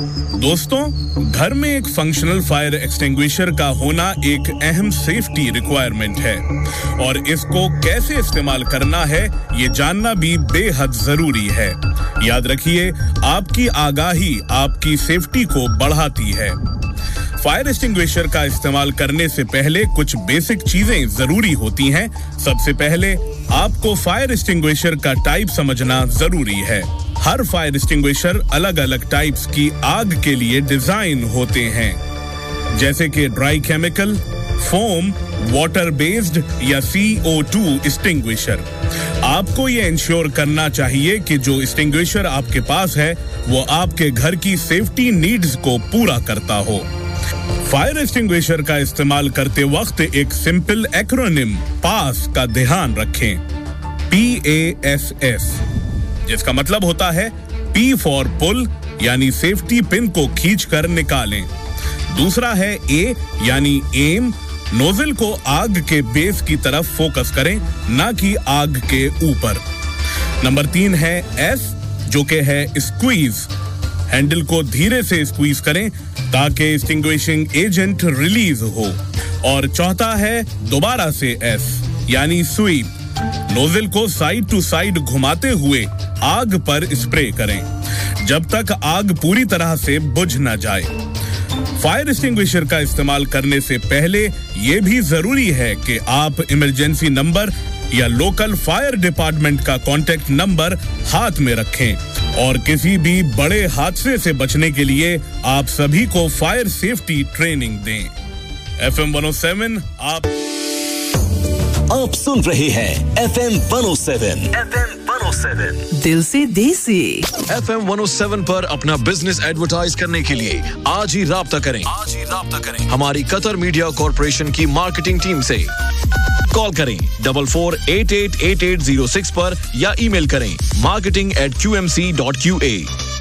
दोस्तों, घर में एक फंक्शनल फायर एक्सटिंग्विशर का होना एक अहम सेफ्टी रिक्वायरमेंट है और इसको कैसे इस्तेमाल करना है ये जानना भी बेहद जरूरी है। याद रखिए, आपकी आगाही आपकी सेफ्टी को बढ़ाती है। फायर एक्सटिंग्विशर का इस्तेमाल करने से पहले कुछ बेसिक चीजें जरूरी होती हैं। सबसे पहले आपको फायर एक्सटिंग्विशर का टाइप समझना जरूरी है। हर फायर एक्सटिंग्विशर अलग अलग टाइप्स की आग के लिए डिजाइन होते हैं, जैसे कि dry chemical, foam, water based या CO2 एक्सटिंग्विशर। आपको ये इंश्योर करना चाहिए कि जो एक्सटिंग्विशर आपके पास है वो आपके घर की सेफ्टी नीड्स को पूरा करता हो। फायर एक्सटिंग्विशर का इस्तेमाल करते वक्त एक सिंपल एक्रोनिम पास का ध्यान रखें। PASS, जिसका मतलब होता है P फॉर पुल, यानी सेफ्टी पिन को खींच कर निकालें। दूसरा है A यानी एम, नोजल को आग के बेस की तरफ फोकस करें, ना कि आग के ऊपर। नंबर 3 है S, जो कि है स्क्वीज, हैंडल को धीरे से स्क्वीज करें ताकि एक्सटिंग्विशिंग एजेंट रिलीज हो। और चौथा है दोबारा से S यानी स्वीप, नोजल को साइड टू साइड घुमाते हुए आग पर स्प्रे करें जब तक आग पूरी तरह से बुझ न जाए। फायर एक्सटिंग्विशर का इस्तेमाल करने से पहले यह भी जरूरी है कि आप इमरजेंसी नंबर या लोकल फायर डिपार्टमेंट का कॉन्टैक्ट नंबर हाथ में रखें और किसी भी बड़े हादसे से बचने के लिए आप सभी को फायर सेफ्टी ट्रेनिंग दें। FM 107 आप सुन रहे हैं FM 107 दिल से देसी। FM 107 पर अपना बिजनेस एडवर्टाइज करने के लिए आज ही राब्ता करें हमारी कतर मीडिया कॉर्पोरेशन की मार्केटिंग टीम से। कॉल करें 44888806 पर या ईमेल करें marketing@qmc.qa।